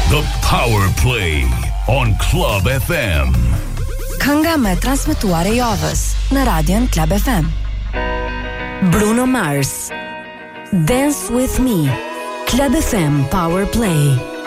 The Power Play on Club FM. Kënga më transmetuar e javës në radion Club FM. Bruno Mars, Dance With Me, Club FM Power Play.